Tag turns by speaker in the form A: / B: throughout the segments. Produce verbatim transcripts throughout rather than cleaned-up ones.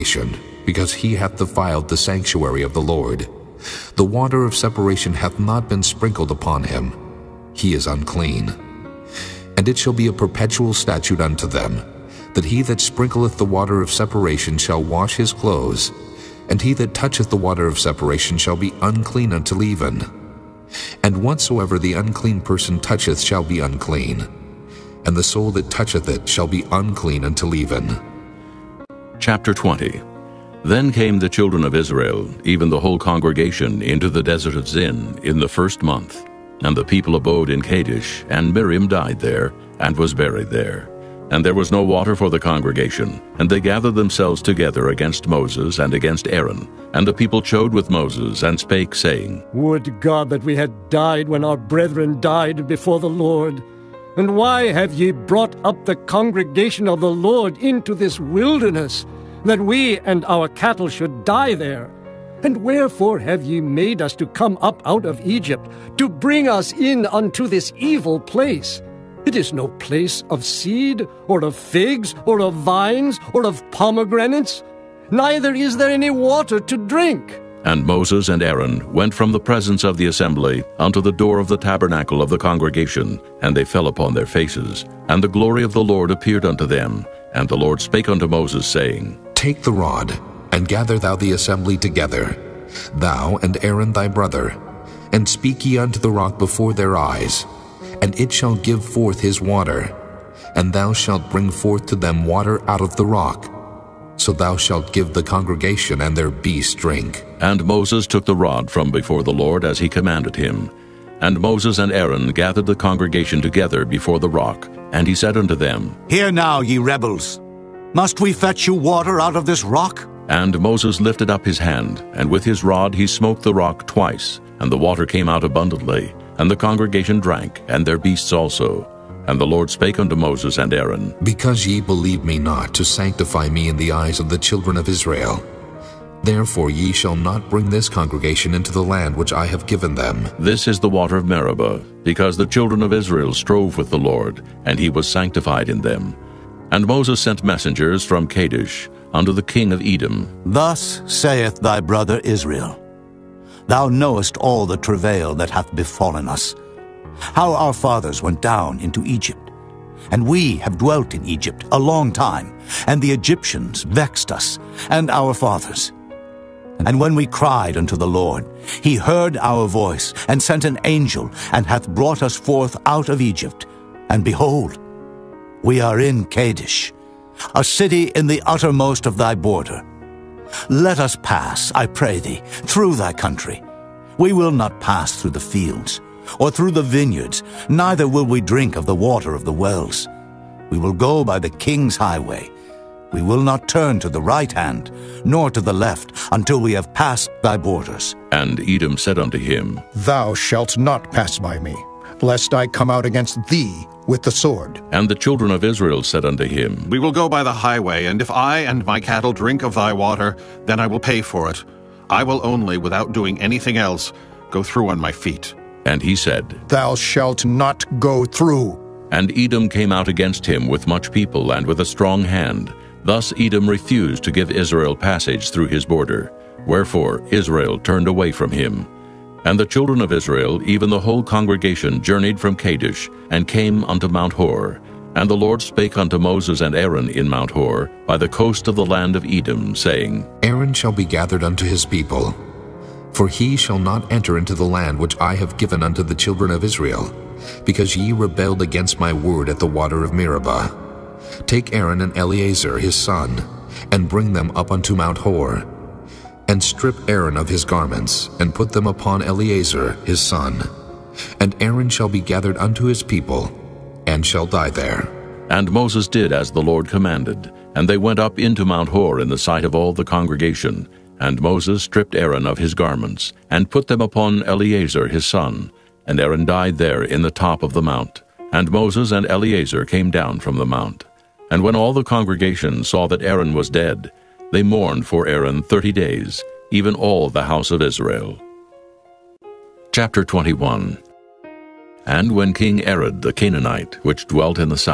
A: because he hath defiled the sanctuary of the Lord. The water of separation hath not been sprinkled upon him. He is unclean. And it shall be a perpetual statute unto them, that he that sprinkleth the water of separation shall wash his clothes, and he that toucheth the water of separation shall be unclean until even. And whatsoever the unclean person toucheth shall be unclean, and the soul that toucheth it shall be unclean until even.
B: Chapter twenty. Then came the children of Israel, even the whole congregation, into the desert of Zin in the first month. And the people abode in Kadesh, and Miriam died there, and was buried there. And there was no water for the congregation, and they gathered themselves together against Moses and against Aaron. And the people chode with Moses, and spake, saying,
C: Would God that we had died when our brethren died before the Lord! And why have ye brought up the congregation of the Lord into this wilderness, that we and our cattle should die there? And wherefore have ye made us to come up out of Egypt, to bring us in unto this evil place? It is no place of seed, or of figs, or of vines, or of pomegranates, neither is there any water to drink.
B: And Moses and Aaron went from the presence of the assembly unto the door of the tabernacle of the congregation, and they fell upon their faces. And the glory of the Lord appeared unto them. And the Lord spake unto Moses, saying,
A: Take the rod, and gather thou the assembly together, thou and Aaron thy brother, and speak ye unto the rock before their eyes, and it shall give forth his water, and thou shalt bring forth to them water out of the rock. So thou shalt give the congregation and their beasts drink.
B: And Moses took the rod from before the Lord as he commanded him. And Moses and Aaron gathered the congregation together before the rock, and he said unto them,
D: Hear now, ye rebels, must we fetch you water out of this rock?
B: And Moses lifted up his hand, and with his rod he smote the rock twice, and the water came out abundantly, and the congregation drank, and their beasts also. And the Lord spake unto Moses and Aaron,
A: Because ye believe me not to sanctify me in the eyes of the children of Israel, therefore ye shall not bring this congregation into the land which I have given them.
B: This is the water of Meribah, because the children of Israel strove with the Lord, and he was sanctified in them. And Moses sent messengers from Kadesh unto the king of Edom.
D: Thus saith thy brother Israel, Thou knowest all the travail that hath befallen us, how our fathers went down into Egypt. And we have dwelt in Egypt a long time, and the Egyptians vexed us, and our fathers. And when we cried unto the Lord, he heard our voice, and sent an angel, and hath brought us forth out of Egypt. And behold, we are in Kadesh, a city in the uttermost of thy border. Let us pass, I pray thee, through thy country. We will not pass through the fields, or through the vineyards, neither will we drink of the water of the wells. We will go by the king's highway. We will not turn to the right hand, nor to the left, until we have passed thy borders.
B: And Edom said unto him,
E: Thou shalt not pass by me, lest I come out against thee with the sword.
B: And the children of Israel said unto him,
F: We will go by the highway, and if I and my cattle drink of thy water, then I will pay for it. I will only, without doing anything else, go through on my feet.
B: And he said,
E: Thou shalt not go through.
B: And Edom came out against him with much people and with a strong hand. Thus Edom refused to give Israel passage through his border. Wherefore Israel turned away from him. And the children of Israel, even the whole congregation, journeyed from Kadesh, and came unto Mount Hor. And the Lord spake unto Moses and Aaron in Mount Hor, by the coast of the land of Edom, saying,
A: Aaron shall be gathered unto his people, for he shall not enter into the land which I have given unto the children of Israel, because ye rebelled against my word at the water of Meribah. Take Aaron and Eleazar his son, and bring them up unto Mount Hor, and strip Aaron of his garments, and put them upon Eleazar his son. And Aaron shall be gathered unto his people, and shall die there.
B: And Moses did as the Lord commanded, and they went up into Mount Hor in the sight of all the congregation. And Moses stripped Aaron of his garments, and put them upon Eleazar his son. And Aaron died there in the top of the mount. And Moses and Eleazar came down from the mount. And when all the congregation saw that Aaron was dead, they mourned for Aaron thirty days, even all the house of Israel. Chapter twenty-one. And when King Arad the Canaanite, which dwelt in the south,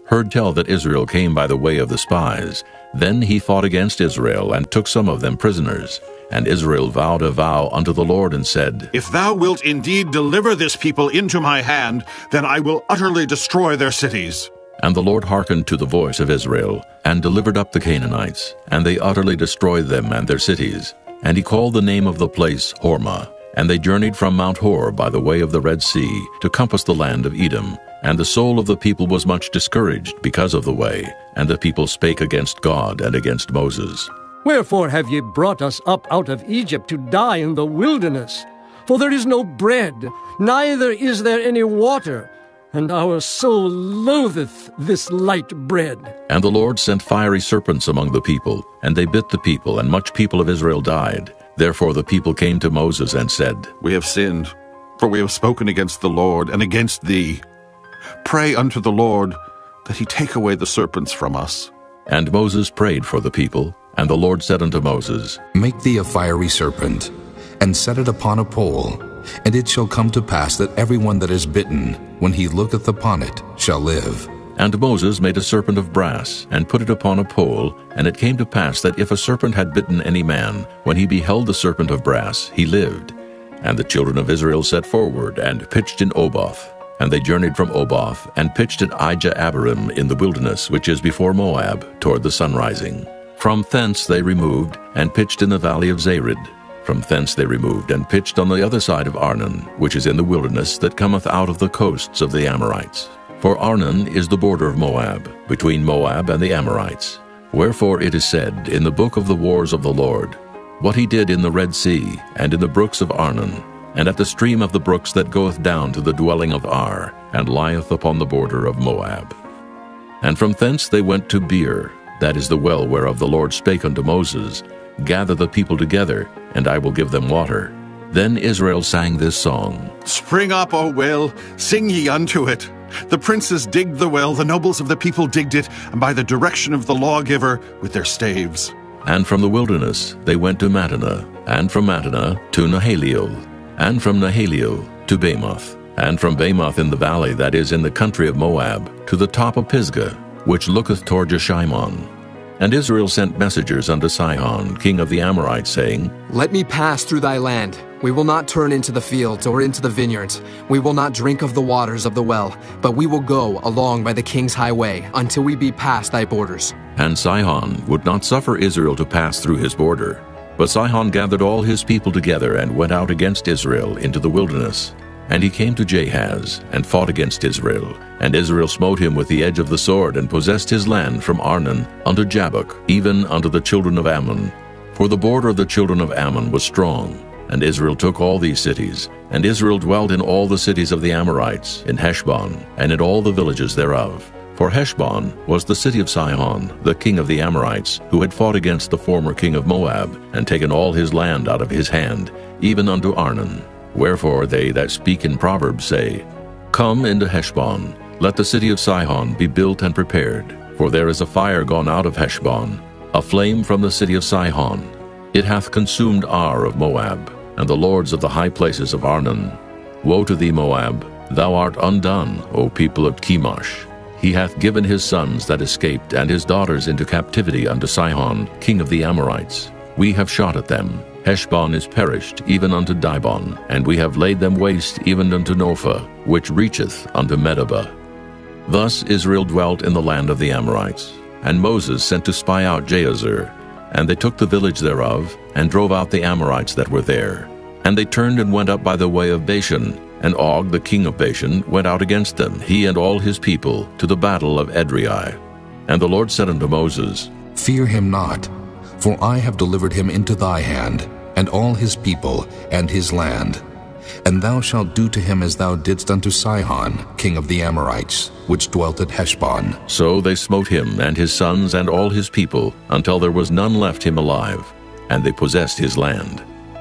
B: heard tell that Israel came by the way of the spies, then he fought against Israel, and took some of them prisoners. And Israel vowed a vow unto the Lord, and said,
F: If thou wilt indeed deliver this people into my hand, then I will utterly destroy their cities.
B: And the Lord hearkened to the voice of Israel, and delivered up the Canaanites, and they utterly destroyed them and their cities. And he called the name of the place Hormah. And they journeyed from Mount Hor by the way of the Red Sea, to compass the land of Edom. And the soul of the people was much discouraged because of the way, and the people spake against God and against Moses.
C: Wherefore have ye brought us up out of Egypt to die in the wilderness? For there is no bread, neither is there any water, and our soul loatheth this light bread.
B: And the Lord sent fiery serpents among the people, and they bit the people, and much people of Israel died. Therefore the people came to Moses and said,
F: We have sinned, for we have spoken against the Lord and against thee. Pray unto the Lord that he take away the serpents from us.
B: And Moses prayed for the people. And the Lord said unto Moses,
A: Make thee a fiery serpent, and set it upon a pole, and it shall come to pass that every one that is bitten, when he looketh upon it, shall live.
B: And Moses made a serpent of brass, and put it upon a pole, and it came to pass that if a serpent had bitten any man, when he beheld the serpent of brass, he lived. And the children of Israel set forward, and pitched in Oboth. And they journeyed from Oboth, and pitched at Ijah-abarim in the wilderness, which is before Moab, toward the sunrising. From thence they removed, and pitched in the valley of Zared. From thence they removed, and pitched on the other side of Arnon, which is in the wilderness that cometh out of the coasts of the Amorites. For Arnon is the border of Moab, between Moab and the Amorites. Wherefore it is said in the book of the wars of the Lord, what he did in the Red Sea, and in the brooks of Arnon, and at the stream of the brooks that goeth down to the dwelling of Ar, and lieth upon the border of Moab. And from thence they went to Beer, that is the well whereof the Lord spake unto Moses, Gather the people together, and I will give them water. Then Israel sang this song,
F: Spring up, O well, sing ye unto it. The princes digged the well, the nobles of the people digged it, and by the direction of the lawgiver with their staves.
B: And from the wilderness they went to Mattanah, and from Mattanah to Nahaliel, and from Nahaliel to Bamoth, and from Bamoth in the valley that is in the country of Moab, to the top of Pisgah, which looketh toward Jeshimon. And Israel sent messengers unto Sihon, king of the Amorites, saying,
G: Let me pass through thy land. We will not turn into the fields or into the vineyards. We will not drink of the waters of the well, but we will go along by the king's highway until we be past thy borders.
B: And Sihon would not suffer Israel to pass through his border. But Sihon gathered all his people together and went out against Israel into the wilderness. And he came to Jahaz, and fought against Israel. And Israel smote him with the edge of the sword, and possessed his land from Arnon unto Jabbok, even unto the children of Ammon. For the border of the children of Ammon was strong. And Israel took all these cities. And Israel dwelt in all the cities of the Amorites, in Heshbon, and in all the villages thereof. For Heshbon was the city of Sihon, the king of the Amorites, who had fought against the former king of Moab, and taken all his land out of his hand, even unto Arnon. Wherefore they that speak in Proverbs say, Come into Heshbon, let the city of Sihon be built and prepared. For there is a fire gone out of Heshbon, a flame from the city of Sihon. It hath consumed Ar of Moab, and the lords of the high places of Arnon. Woe to thee, Moab! Thou art undone, O people of Chemosh. He hath given his sons that escaped, and his daughters into captivity unto Sihon, king of the Amorites. We have shot at them. Heshbon is perished, even unto Dibon, and we have laid them waste even unto Nophah, which reacheth unto Medeba. Thus Israel dwelt in the land of the Amorites. And Moses sent to spy out Jahazer. And they took the village thereof, and drove out the Amorites that were there. And they turned and went up by the way of Bashan, and Og the king of Bashan went out against them, he and all his people, to the battle of Edrei. And the Lord said unto Moses,
A: Fear him not, for I have delivered him into thy hand, and all his people, and his land. And thou shalt do to him as thou didst unto Sihon, king of the Amorites, which dwelt at Heshbon.
B: So they smote him, and his sons, and all his people, until there was none left him alive, and they possessed his land.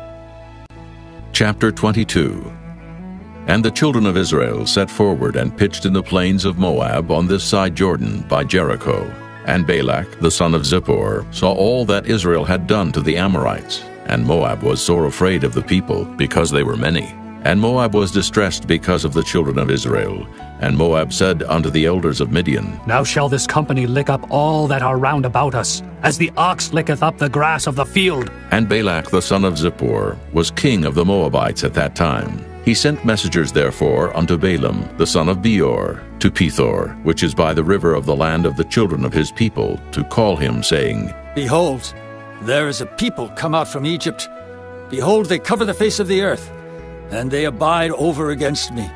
B: Chapter twenty-two. And the children of Israel set forward, and pitched in the plains of Moab on this side Jordan, by Jericho. And Balak, the son of Zippor, saw all that Israel had done to the Amorites. And Moab was sore afraid of the people, because they were many. And Moab was distressed because of the children of Israel. And Moab said unto the elders of Midian,
H: Now shall this company lick up all that are round about us, as the ox licketh up the grass of the field.
B: And Balak the son of Zippor was king of the Moabites at that time. He sent messengers therefore unto Balaam the son of Beor to Pethor, which is by the river of the land of the children of his people, to call him, saying,
I: Behold, there is a people come out from Egypt. Behold, they cover the face of the earth, and they abide over against me.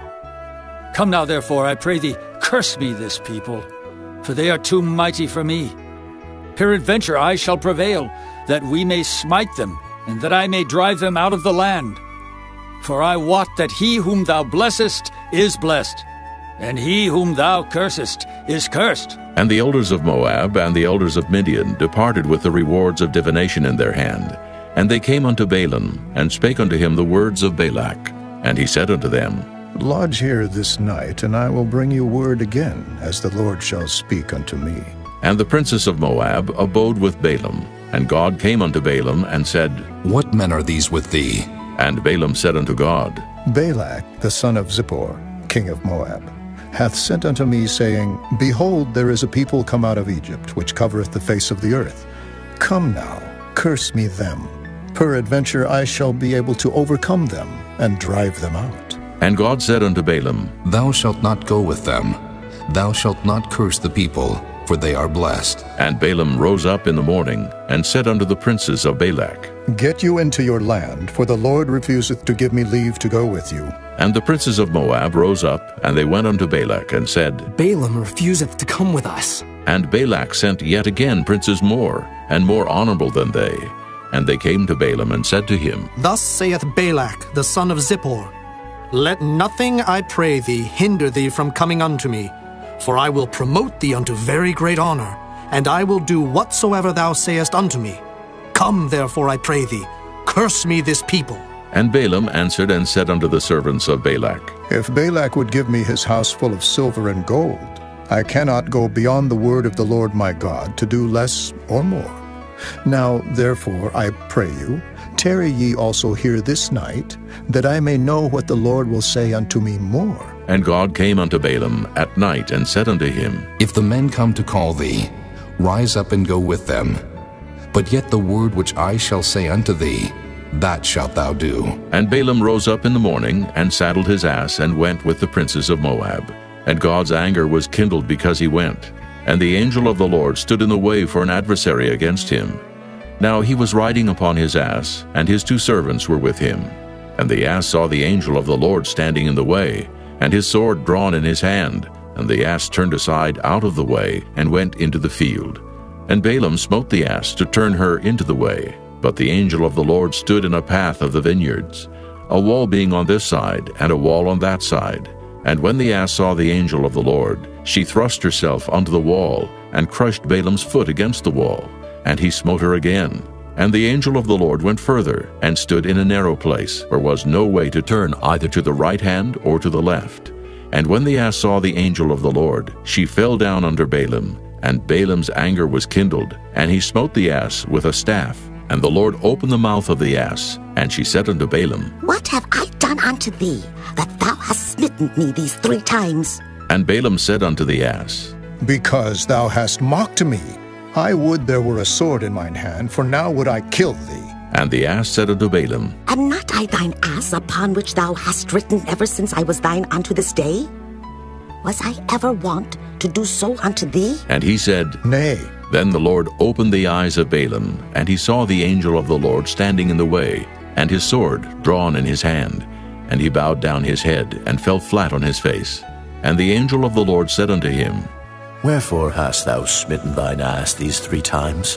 I: Come now, therefore, I pray thee, curse me this people, for they are too mighty for me. Peradventure I shall prevail, that we may smite them, and that I may drive them out of the land. For I wot that he whom thou blessest is blessed, and he whom thou cursest is cursed.
B: And the elders of Moab and the elders of Midian departed with the rewards of divination in their hand. And they came unto Balaam, and spake unto him the words of Balak. And he said unto them,
E: Lodge here this night, and I will bring you word again, as the Lord shall speak unto me.
B: And the princess of Moab abode with Balaam. And God came unto Balaam, and said,
A: What men are these with thee?
B: And Balaam said unto God,
E: Balak, the son of Zippor, king of Moab, hath sent unto me, saying, Behold, there is a people come out of Egypt, which covereth the face of the earth. Come now, curse me them. Peradventure I shall be able to overcome them, and drive them out.
B: And God said unto Balaam,
A: Thou shalt not go with them. Thou shalt not curse the people, for they are blessed.
B: And Balaam rose up in the morning, and said unto the princes of Balak,
E: Get you into your land, for the Lord refuseth to give me leave to go with you.
B: And the princes of Moab rose up, and they went unto Balak, and said,
G: Balaam refuseth to come with us.
B: And Balak sent yet again princes more, and more honorable than they. And they came to Balaam, and said to him,
J: Thus saith Balak the son of Zippor, Let nothing, I pray thee, hinder thee from coming unto me, for I will promote thee unto very great honor, and I will do whatsoever thou sayest unto me. Come, therefore, I pray thee, curse me this people.
B: And Balaam answered and said unto the servants of Balak,
E: If Balak would give me his house full of silver and gold, I cannot go beyond the word of the Lord my God to do less or more. Now, therefore, I pray you, tarry ye also here this night, that I may know what the Lord will say unto me more.
B: And God came unto Balaam at night, and said unto him,
A: If the men come to call thee, rise up and go with them. But yet the word which I shall say unto thee, that shalt thou do.
B: And Balaam rose up in the morning, and saddled his ass, and went with the princes of Moab. And God's anger was kindled because he went. And the angel of the Lord stood in the way for an adversary against him. Now he was riding upon his ass, and his two servants were with him. And the ass saw the angel of the Lord standing in the way, and his sword drawn in his hand. And the ass turned aside out of the way, and went into the field. And Balaam smote the ass to turn her into the way. But the angel of the Lord stood in a path of the vineyards, a wall being on this side, and a wall on that side. And when the ass saw the angel of the Lord, she thrust herself unto the wall, and crushed Balaam's foot against the wall. And he smote her again. And the angel of the Lord went further, and stood in a narrow place, where was no way to turn either to the right hand or to the left. And when the ass saw the angel of the Lord, she fell down under Balaam. And Balaam's anger was kindled, and he smote the ass with a staff. And the Lord opened the mouth of the ass, and she said unto Balaam,
K: What have I done unto thee, that thou hast smitten me these three times?
B: And Balaam said unto the ass,
E: Because thou hast mocked me. I would there were a sword in mine hand, for now would I kill thee.
B: And the ass said unto Balaam,
K: Am not I thine ass, upon which thou hast ridden ever since I was thine unto this day? Was I ever wont to do so unto thee?
B: And he said,
E: Nay.
B: Then the Lord opened the eyes of Balaam, and he saw the angel of the Lord standing in the way, and his sword drawn in his hand. And he bowed down his head, and fell flat on his face. And the angel of the Lord said unto him,
L: Wherefore hast thou smitten thine ass these three times?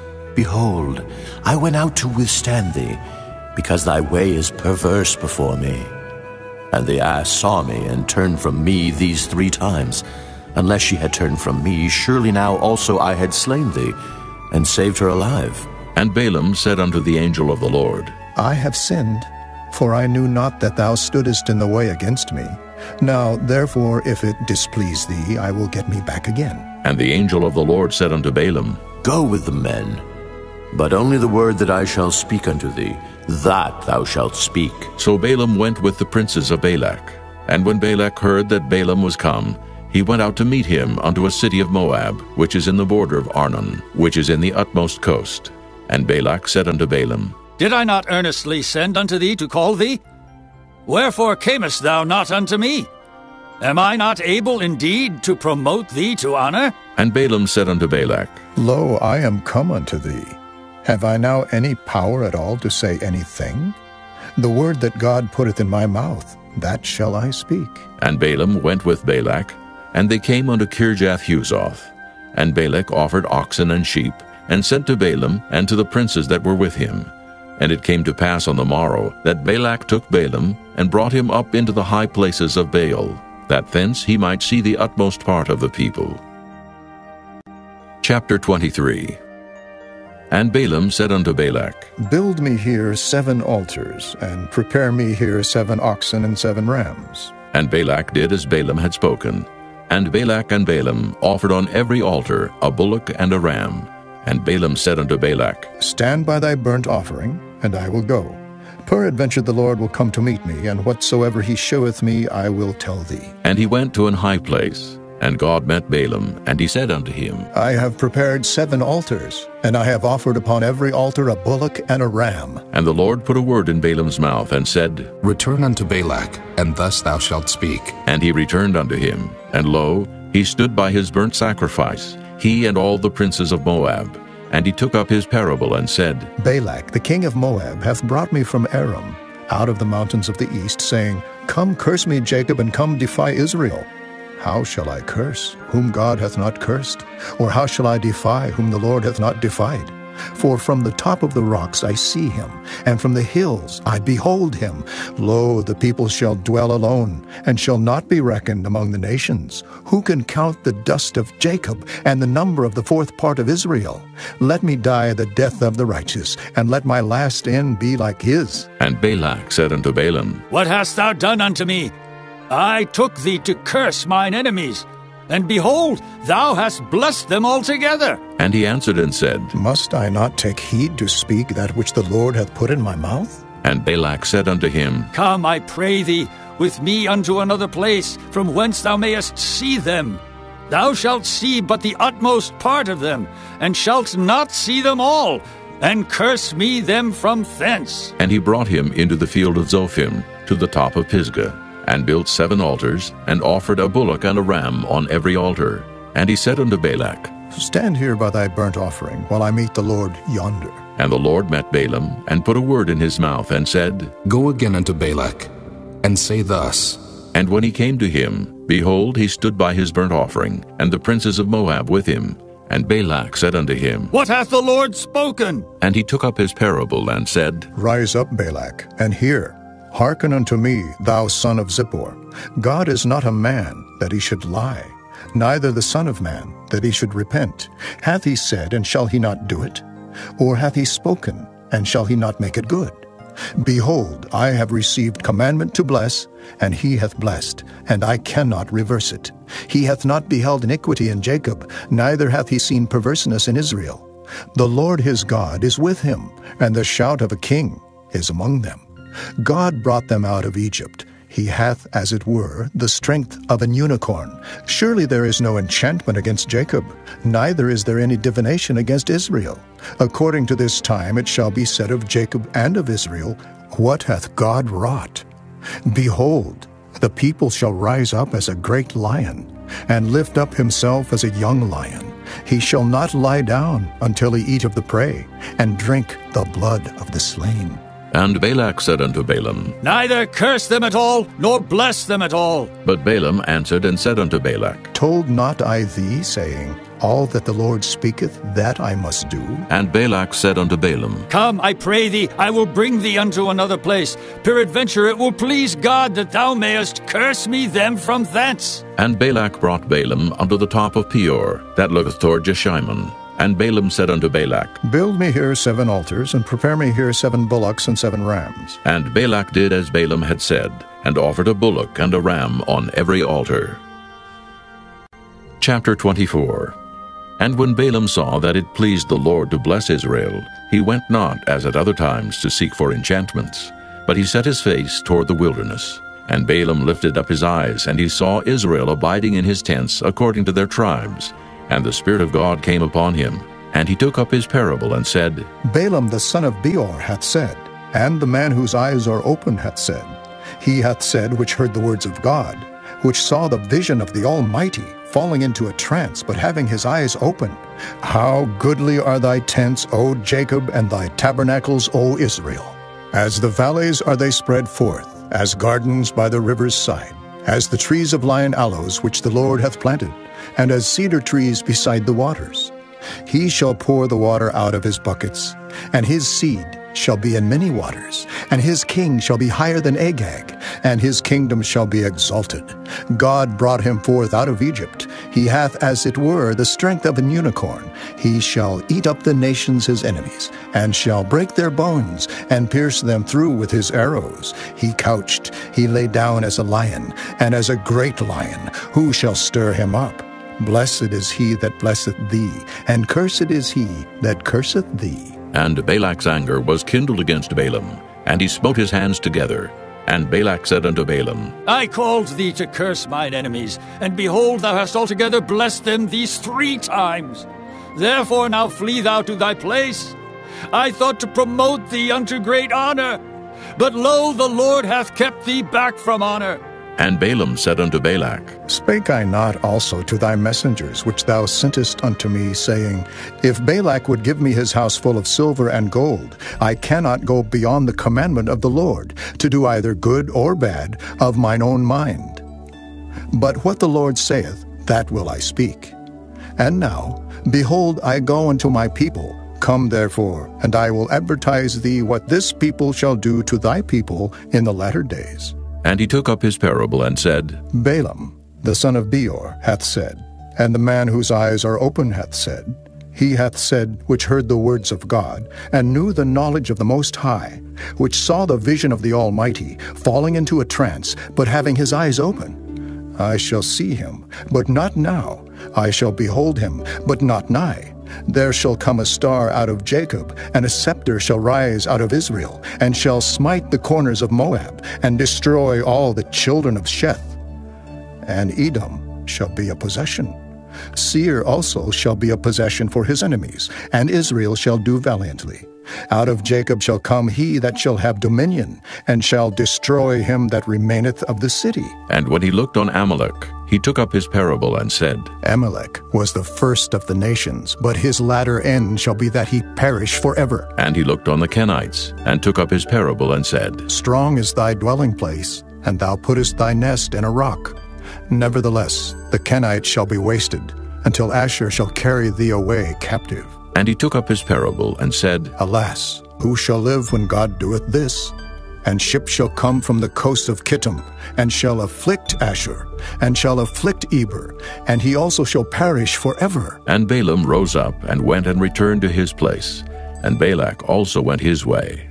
L: Behold, I went out to withstand thee, because thy way is perverse before me. And the ass saw me, and turned from me these three times. Unless she had turned from me, surely now also I had slain thee, and saved her alive.
B: And Balaam said unto the angel of the Lord,
E: I have sinned, for I knew not that thou stoodest in the way against me. Now, therefore, if it displease thee, I will get me back again.
B: And the angel of the Lord said unto Balaam,
L: Go with the men, But only the word that I shall speak unto thee, that thou shalt speak.
B: So Balaam went with the princes of Balak. And when Balak heard that Balaam was come, he went out to meet him unto a city of Moab, which is in the border of Arnon, which is in the utmost coast. And Balak said unto Balaam,
I: Did I not earnestly send unto thee to call thee? Wherefore camest thou not unto me? Am I not able indeed to promote thee to honor?
B: And Balaam said unto Balak,
E: Lo, I am come unto thee. Have I now any power at all to say anything? The word that God putteth in my mouth, that shall I speak.
B: And Balaam went with Balak, and they came unto Kirjath-Huzoth. And Balak offered oxen and sheep, and sent to Balaam and to the princes that were with him. And it came to pass on the morrow that Balak took Balaam, and brought him up into the high places of Baal, that thence he might see the utmost part of the people. Chapter twenty-three. And Balaam said unto Balak,
E: Build me here seven altars, and prepare me here seven oxen and seven rams.
B: And Balak did as Balaam had spoken. And Balak and Balaam offered on every altar a bullock and a ram. And Balaam said unto Balak,
E: Stand by thy burnt offering, and I will go. Peradventure the Lord will come to meet me, and whatsoever he sheweth me I will tell thee.
B: And he went to an high place. And God met Balaam, and he said unto him,
E: I have prepared seven altars, and I have offered upon every altar a bullock and a ram.
B: And the Lord put a word in Balaam's mouth, and said,
A: Return unto Balak, and thus thou shalt speak.
B: And he returned unto him. And lo, he stood by his burnt sacrifice, he and all the princes of Moab. And he took up his parable, and said,
E: Balak, the king of Moab, hath brought me from Aram, out of the mountains of the east, saying, Come curse me, Jacob, and come defy Israel. How shall I curse, whom God hath not cursed? Or how shall I defy, whom the Lord hath not defied? For from the top of the rocks I see him, and from the hills I behold him. Lo, the people shall dwell alone, and shall not be reckoned among the nations. Who can count the dust of Jacob, and the number of the fourth part of Israel? Let me die the death of the righteous, and let my last end be like his.
B: And Balak said unto Balaam,
I: What hast thou done unto me? I took thee to curse mine enemies, and behold, thou hast blessed them altogether.
B: And he answered and said,
E: Must I not take heed to speak that which the Lord hath put in my mouth?
B: And Balak said unto him,
I: Come, I pray thee, with me unto another place, from whence thou mayest see them. Thou shalt see but the utmost part of them, and shalt not see them all, and curse me them from thence.
B: And he brought him into the field of Zophim, to the top of Pisgah, and built seven altars, and offered a bullock and a ram on every altar. And he said unto Balak,
E: Stand here by thy burnt offering, while I meet the Lord yonder.
B: And the Lord met Balaam, and put a word in his mouth, and said,
A: Go again unto Balak, and say thus.
B: And when he came to him, behold, he stood by his burnt offering, and the princes of Moab with him. And Balak said unto him,
I: What hath the Lord spoken?
B: And he took up his parable, and said,
E: Rise up, Balak, and hear. Hearken unto me, thou son of Zippor. God is not a man, that he should lie, neither the Son of Man, that he should repent. Hath he said, and shall he not do it? Or hath he spoken, and shall he not make it good? Behold, I have received commandment to bless, and he hath blessed, and I cannot reverse it. He hath not beheld iniquity in Jacob, neither hath he seen perverseness in Israel. The Lord his God is with him, and the shout of a king is among them. God brought them out of Egypt. He hath, as it were, the strength of an unicorn. Surely there is no enchantment against Jacob, neither is there any divination against Israel. According to this time it shall be said of Jacob and of Israel, What hath God wrought? Behold, the people shall rise up as a great lion, and lift up himself as a young lion. He shall not lie down until he eat of the prey, and drink the blood of the slain.
B: And Balak said unto Balaam,
I: Neither curse them at all, nor bless them at all.
B: But Balaam answered and said unto Balak,
E: Told not I thee, saying, All that the Lord speaketh, that I must do?
B: And Balak said unto Balaam,
I: Come, I pray thee, I will bring thee unto another place. Peradventure it will please God that thou mayest curse me them from thence.
B: And Balak brought Balaam unto the top of Peor, that looketh toward Jeshimon. And Balaam said unto Balak,
E: Build me here seven altars, and prepare me here seven bullocks and seven rams.
B: And Balak did as Balaam had said, and offered a bullock and a ram on every altar. Chapter twenty-four. And when Balaam saw that it pleased the Lord to bless Israel, he went not, as at other times, to seek for enchantments, but he set his face toward the wilderness. And Balaam lifted up his eyes, and he saw Israel abiding in his tents according to their tribes. And the Spirit of God came upon him, and he took up his parable and said,
E: Balaam the son of Beor hath said, and the man whose eyes are open hath said, He hath said which heard the words of God, which saw the vision of the Almighty, falling into a trance, but having his eyes open. How goodly are thy tents, O Jacob, and thy tabernacles, O Israel! As the valleys are they spread forth, as gardens by the river's side, as the trees of lion aloes which the Lord hath planted, and as cedar trees beside the waters. He shall pour the water out of his buckets, and his seed shall be in many waters, and his king shall be higher than Agag, and his kingdom shall be exalted. God brought him forth out of Egypt. He hath, as it were, the strength of an unicorn. He shall eat up the nations his enemies, and shall break their bones, and pierce them through with his arrows. He couched, he lay down as a lion, and as a great lion. Who shall stir him up? Blessed is he that blesseth thee, and cursed is he that curseth thee.
B: And Balak's anger was kindled against Balaam, and he smote his hands together. And Balak said unto Balaam,
I: I called thee to curse mine enemies, and behold, thou hast altogether blessed them these three times. Therefore now flee thou to thy place. I thought to promote thee unto great honor, but lo, the Lord hath kept thee back from honor.
B: And Balaam said unto Balak,
E: Spake I not also to thy messengers, which thou sentest unto me, saying, If Balak would give me his house full of silver and gold, I cannot go beyond the commandment of the Lord, to do either good or bad of mine own mind. But what the Lord saith, that will I speak. And now, behold, I go unto my people. Come therefore, and I will advertise thee what this people shall do to thy people in the latter days.
B: And he took up his parable and said,
E: Balaam, the son of Beor, hath said, and the man whose eyes are open hath said, He hath said, which heard the words of God, and knew the knowledge of the Most High, which saw the vision of the Almighty, falling into a trance, but having his eyes open. I shall see him, but not now. I shall behold him, but not nigh. There shall come a star out of Jacob, and a scepter shall rise out of Israel, and shall smite the corners of Moab, and destroy all the children of Sheth. And Edom shall be a possession. Seir also shall be a possession for his enemies, and Israel shall do valiantly. Out of Jacob shall come he that shall have dominion, and shall destroy him that remaineth of the city.
B: And when he looked on Amalek, he took up his parable and said,
E: Amalek was the first of the nations, but his latter end shall be that he perish forever.
B: And he looked on the Kenites, and took up his parable and said,
E: Strong is thy dwelling place, and thou puttest thy nest in a rock. Nevertheless, the Kenites shall be wasted, until Asher shall carry thee away captive.
B: And he took up his parable and said,
E: Alas, who shall live when God doeth this? And ships shall come from the coast of Kittim, and shall afflict Asher, and shall afflict Eber, and he also shall perish forever.
B: And Balaam rose up, and went and returned to his place, and Balak also went his way.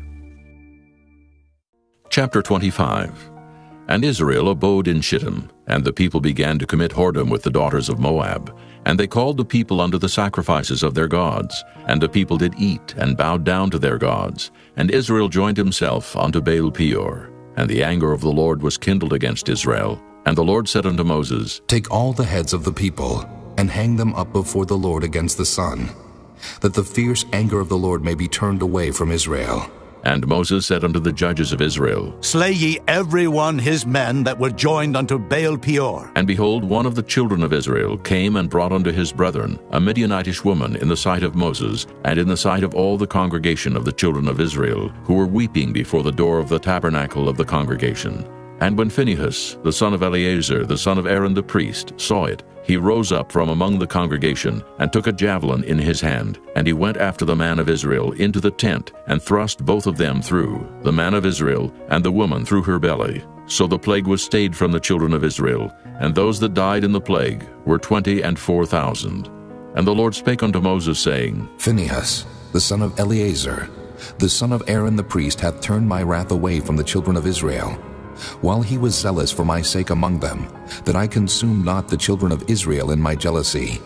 B: Chapter twenty-five. And Israel abode in Shittim, and the people began to commit whoredom with the daughters of Moab. And they called the people unto the sacrifices of their gods. And the people did eat, and bowed down to their gods. And Israel joined himself unto Baal Peor. And the anger of the Lord was kindled against Israel. And the Lord said unto Moses,
A: Take all the heads of the people, and hang them up before the Lord against the sun, that the fierce anger of the Lord may be turned away from Israel.
B: And Moses said unto the judges of Israel,
D: Slay ye every one his men that were joined unto Baal Peor.
B: And behold, one of the children of Israel came and brought unto his brethren a Midianitish woman in the sight of Moses, and in the sight of all the congregation of the children of Israel, who were weeping before the door of the tabernacle of the congregation. And when Phinehas, the son of Eleazar, the son of Aaron the priest, saw it, he rose up from among the congregation, and took a javelin in his hand, and he went after the man of Israel into the tent, and thrust both of them through, the man of Israel and the woman through her belly. So the plague was stayed from the children of Israel, and those that died in the plague were twenty and four thousand. And the Lord spake unto Moses, saying,
A: Phinehas, the son of Eleazar, the son of Aaron the priest, hath turned my wrath away from the children of Israel, while he was zealous for my sake among them, that I consumed not the children of Israel in my jealousy.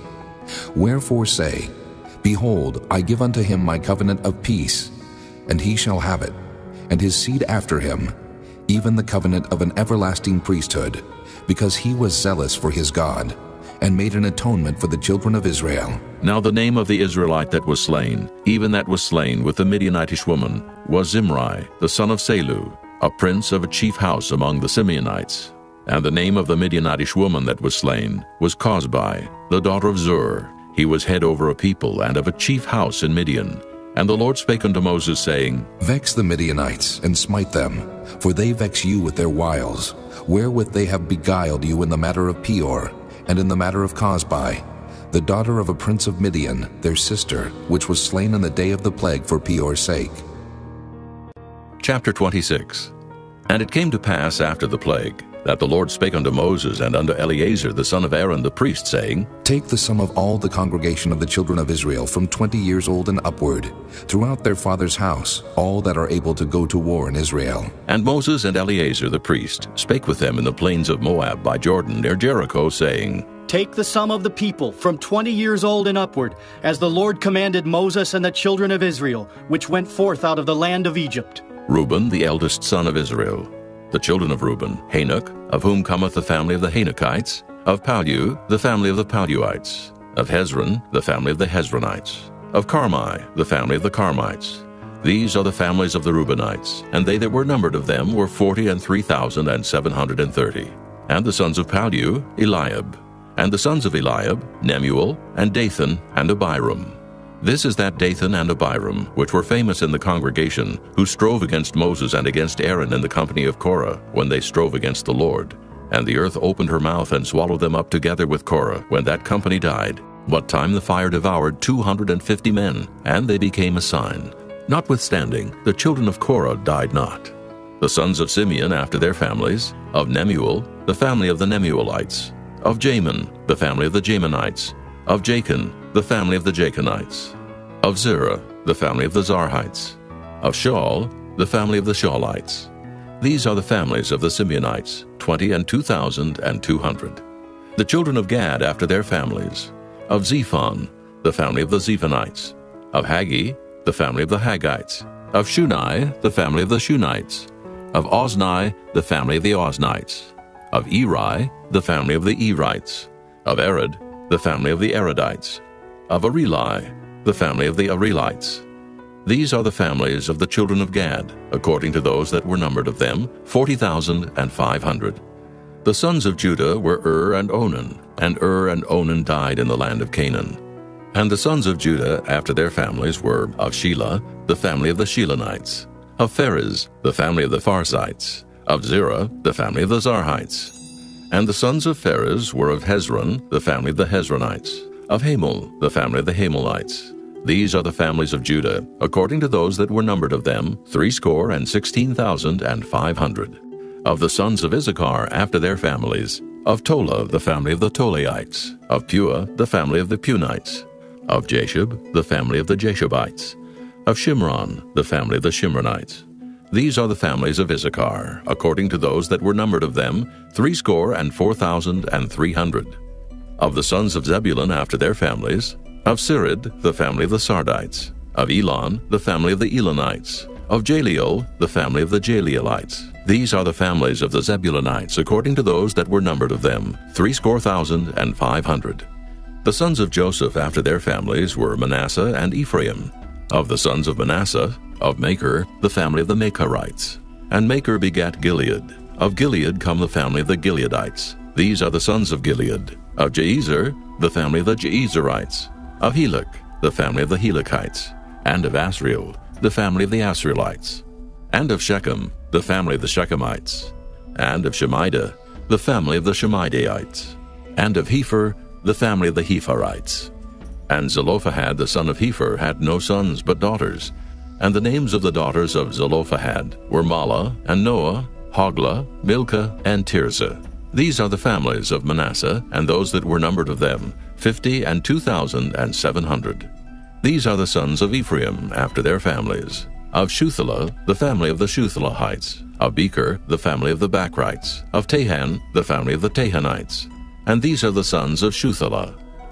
A: Wherefore say, Behold, I give unto him my covenant of peace, and he shall have it, and his seed after him, even the covenant of an everlasting priesthood, because he was zealous for his God, and made an atonement for the children of Israel.
B: Now the name of the Israelite that was slain, even that was slain with the Midianitish woman, was Zimri, the son of Salu, a prince of a chief house among the Simeonites. And the name of the Midianitish woman that was slain was Cosbi, the daughter of Zur. He was head over a people and of a chief house in Midian. And the Lord spake unto Moses, saying,
A: Vex the Midianites, and smite them, for they vex you with their wiles, wherewith they have beguiled you in the matter of Peor, and in the matter of Cosbi, the daughter of a prince of Midian, their sister, which was slain in the day of the plague for Peor's sake.
B: Chapter twenty-six. And it came to pass after the plague, that the Lord spake unto Moses and unto Eleazar the son of Aaron the priest, saying,
A: Take the sum of all the congregation of the children of Israel from twenty years old and upward, throughout their father's house, all that are able to go to war in Israel.
B: And Moses and Eleazar the priest spake with them in the plains of Moab by Jordan near Jericho, saying,
M: Take the sum of the people from twenty years old and upward, as the Lord commanded Moses and the children of Israel, which went forth out of the land of Egypt.
B: Reuben, the eldest son of Israel. The children of Reuben, Hanok, of whom cometh the family of the Hanokites, of Palu, the family of the Paluites, of Hezron, the family of the Hezronites, of Carmi, the family of the Carmites. These are the families of the Reubenites, and they that were numbered of them were forty and three thousand and seven hundred and thirty. And the sons of Palu, Eliab. And the sons of Eliab, Nemuel, and Dathan, and Abiram. This is that Dathan and Abiram, which were famous in the congregation, who strove against Moses and against Aaron in the company of Korah, when they strove against the Lord. And the earth opened her mouth and swallowed them up together with Korah, when that company died. What time the fire devoured two hundred and fifty men, and they became a sign. Notwithstanding, the children of Korah died not. The sons of Simeon after their families, of Nemuel, the family of the Nemuelites, of Jamin, the family of the Jaminites, of Jachin, the family of the Jachinites, of Zerah, the family of the Zarhites, of Shaul, the family of the Shaulites. These are the families of the Simeonites, twenty and two thousand and two hundred. The children of Gad after their families, of Zephon, the family of the Zephonites, of Haggi, the family of the Haggites, of Shunai, the family of the Shunites, of Ozni, the family of the Oznites, of Eri, the family of the Erites, of Arad, the family of the Aradites, of Areli, the family of the Arelites. These are the families of the children of Gad, according to those that were numbered of them, forty thousand and five hundred. The sons of Judah were Ur and Onan, and Ur and Onan died in the land of Canaan. And the sons of Judah after their families were of Shelah, the family of the Shelonites, of Pharez, the family of the Pharzites, of Zerah, the family of the Zarhites. And the sons of Pharez were of Hezron, the family of the Hezronites, of Hamul, the family of the Hamulites. These are the families of Judah, according to those that were numbered of them, threescore and sixteen thousand and five hundred. Of the sons of Issachar after their families, of Tola, the family of the Tolaites, of Pua, the family of the Punites, of Jashub, the family of the Jashubites, of Shimron, the family of the Shimronites. These are the families of Issachar, according to those that were numbered of them, threescore and four thousand and three hundred. Of the sons of Zebulun after their families, of Sirid, the family of the Sardites, of Elon, the family of the Elonites, of Jaleel, the family of the Jaleelites. These are the families of the Zebulunites, according to those that were numbered of them, threescore thousand and five hundred. The sons of Joseph after their families were Manasseh and Ephraim. Of the sons of Manasseh, of Machir, the family of the Machirites. And Machir begat Gilead. Of Gilead come the family of the Gileadites. These are the sons of Gilead. Of Jeezer, the family of the Jeezerites. Of Helek, the family of the Helekites. And of Asriel, the family of the Asrielites. And of Shechem, the family of the Shechemites. And of Shemida, the family of the Shemidaites. And of Hepher, the family of the Hepherites. And Zelophehad the son of Hepher had no sons but daughters. And the names of the daughters of Zelophehad were Mahlah, and Noah, Hoglah, Milcah, and Tirzah. These are the families of Manasseh, and those that were numbered of them, fifty and two thousand and seven hundred. These are the sons of Ephraim after their families. Of Shuthelah, the family of the Shuthelahites. Of Becher, the family of the Bachrites. Of Tahan, the family of the Tahanites. And these are the sons of Shuthelah.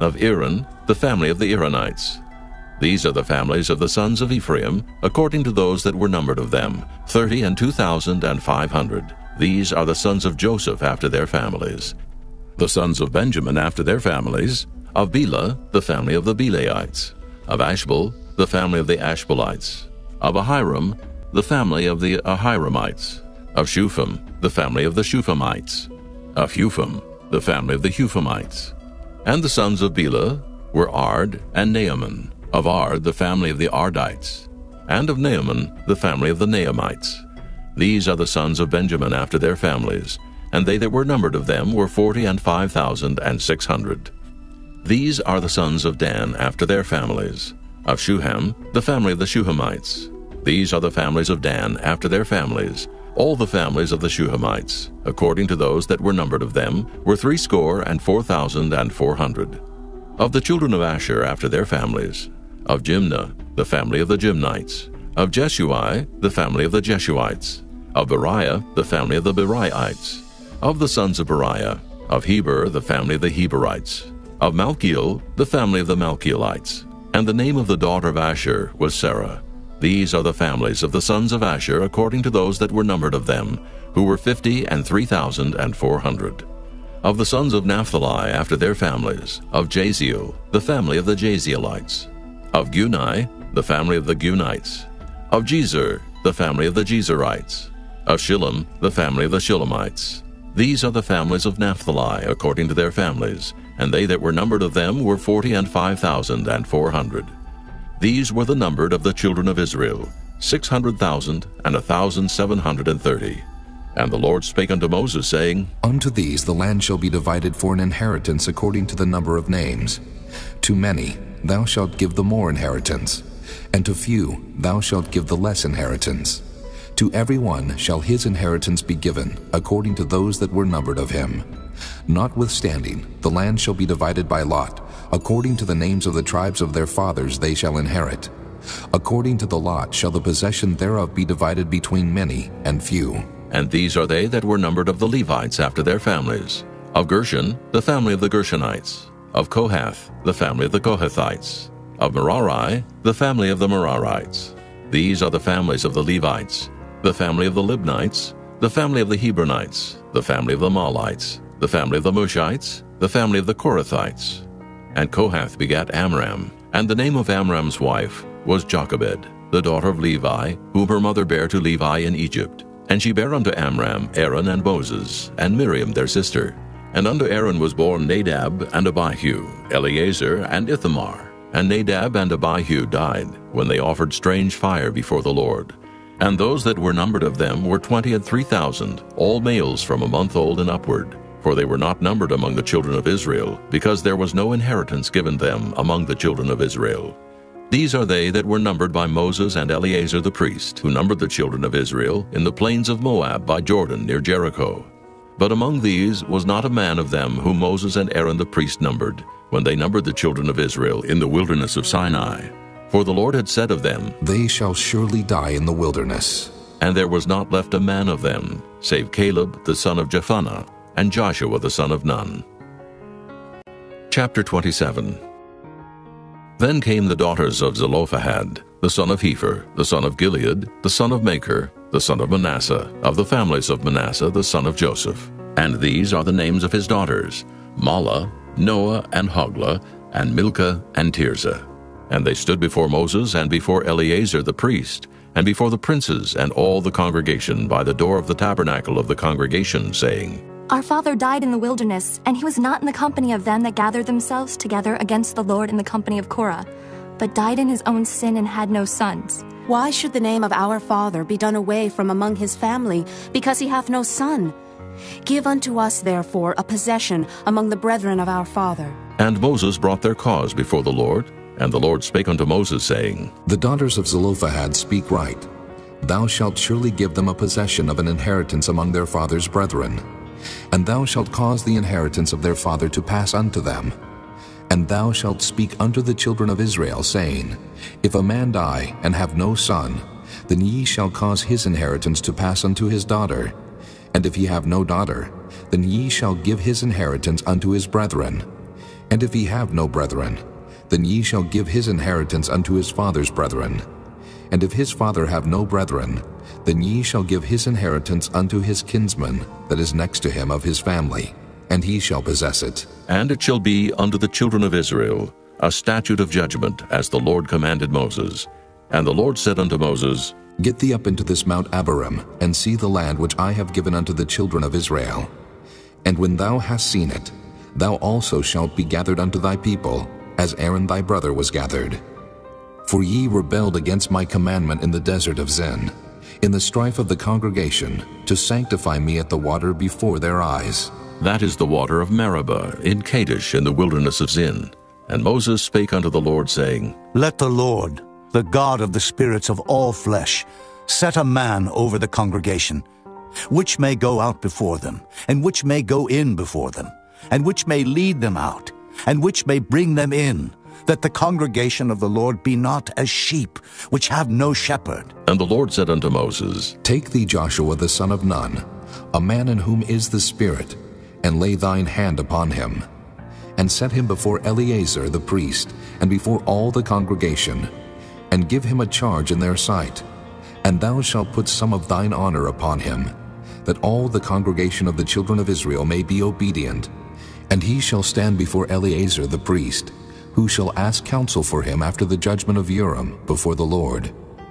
B: Of Iran, the family of the Iranites. These are the families of the sons of Ephraim, according to those that were numbered of them, thirty and two thousand and five hundred. These are the sons of Joseph after their families. The sons of Benjamin after their families. Of Bela, the family of the Belaites. Of Ashbel, the family of the Ashbelites. Of Ahiram, the family of the Ahiramites. Of Shupham, the family of the Shuphamites. Of Hupham, the family of the Huphamites. And the sons of Bela were Ard and Naaman. Of Ard, the family of the Ardites. And of Naaman, the family of the Naamites. These are the sons of Benjamin after their families, and they that were numbered of them were forty and five thousand and six hundred. These are the sons of Dan after their families. Of Shuham, the family of the Shuhamites. These are the families of Dan after their families. All the families of the Shuhamites, according to those that were numbered of them, were threescore and four thousand and four hundred. Of the children of Asher after their families. Of Jimnah, the family of the Jimnites. Of Jeshui, the family of the Jeshuites. Of Beriah, the family of the Beriaites. Of the sons of Beriah. Of Heber, the family of the Heberites. Of Malchiel, the family of the Malchielites. And the name of the daughter of Asher was Sarah. These are the families of the sons of Asher according to those that were numbered of them, who were fifty and three thousand and four hundred. Of the sons of Naphtali after their families. Of Jaziel, the family of the Jazielites. Of Gunai, the family of the Gunites. Of Jezer, the family of the Jezerites. Of Shillem, the family of the Shillemites. These are the families of Naphtali according to their families, and they that were numbered of them were forty and five thousand and four hundred. These were the numbered of the children of Israel, six hundred thousand and a thousand seven hundred and thirty. And the Lord spake unto Moses, saying,
A: Unto these the land shall be divided for an inheritance according to the number of names. To many thou shalt give the more inheritance, and to few thou shalt give the less inheritance. To every one shall his inheritance be given, according to those that were numbered of him. Notwithstanding, the land shall be divided by lot, according to the names of the tribes of their fathers they shall inherit. According to the lot shall the possession thereof be divided between many and few.
B: And these are they that were numbered of the Levites after their families. Of Gershon, the family of the Gershonites. Of Kohath, the family of the Kohathites. Of Merari, the family of the Merarites. These are the families of the Levites. The family of the Libnites, the family of the Hebronites, the family of the Malites, the family of the Mushites, the family of the Korathites. And Kohath begat Amram, and the name of Amram's wife was Jochebed, the daughter of Levi, whom her mother bare to Levi in Egypt. And she bare unto Amram Aaron and Moses, and Miriam their sister. And unto Aaron was born Nadab and Abihu, Eleazar and Ithamar. And Nadab and Abihu died, when they offered strange fire before the Lord. And those that were numbered of them were twenty and three thousand, all males from a month old and upward. For they were not numbered among the children of Israel, because there was no inheritance given them among the children of Israel. These are they that were numbered by Moses and Eleazar the priest, who numbered the children of Israel in the plains of Moab by Jordan near Jericho. But among these was not a man of them whom Moses and Aaron the priest numbered, when they numbered the children of Israel in the wilderness of Sinai. For the Lord had said of them,
A: They shall surely die in the wilderness.
B: And there was not left a man of them, save Caleb the son of Jephunneh, and Joshua the son of Nun. Chapter twenty-seven. Then came the daughters of Zelophehad, the son of Hepher, the son of Gilead, the son of Machir, the son of Manasseh, of the families of Manasseh, the son of Joseph. And these are the names of his daughters, Mahlah, Noah, and Hoglah, and Milcah, and Tirzah. And they stood before Moses and before Eleazar the priest, and before the princes and all the congregation by the door of the tabernacle of the congregation, saying,
N: Our father died in the wilderness, and he was not in the company of them that gathered themselves together against the Lord in the company of Korah, but died in his own sin and had no sons.
O: Why should the name of our father be done away from among his family, because he hath no son? Give unto us, therefore, a possession among the brethren of our father.
B: And Moses brought their cause before the Lord, and the Lord spake unto Moses, saying,
A: The daughters of Zelophehad speak right. Thou shalt surely give them a possession of an inheritance among their father's brethren. And thou shalt cause the inheritance of their father to pass unto them. And thou shalt speak unto the children of Israel, saying, If a man die and have no son, then ye shall cause his inheritance to pass unto his daughter. And if he have no daughter, then ye shall give his inheritance unto his brethren. And if he have no brethren, then ye shall give his inheritance unto his father's brethren. And if his father have no brethren, then ye shall give his inheritance unto his kinsman that is next to him of his family, and he shall possess it.
B: And it shall be unto the children of Israel a statute of judgment, as the Lord commanded Moses. And the Lord said unto Moses,
A: Get thee up into this Mount Abarim, and see the land which I have given unto the children of Israel. And when thou hast seen it, thou also shalt be gathered unto thy people, as Aaron thy brother was gathered. For ye rebelled against my commandment in the desert of Zin, in the strife of the congregation, to sanctify me at the water before their eyes.
B: That is the water of Meribah, in Kadesh, in the wilderness of Zin. And Moses spake unto the Lord, saying,
D: Let the Lord, the God of the spirits of all flesh, set a man over the congregation, which may go out before them, and which may go in before them, and which may lead them out, and which may bring them in, that the congregation of the Lord be not as sheep, which have no shepherd.
B: And the Lord said unto Moses,
A: Take thee Joshua the son of Nun, a man in whom is the Spirit, and lay thine hand upon him, and set him before Eleazar the priest, and before all the congregation, and give him a charge in their sight. And thou shalt put some of thine honor upon him, that all the congregation of the children of Israel may be obedient. And he shall stand before Eleazar the priest, who shall ask counsel for him after the judgment of Urim before the Lord.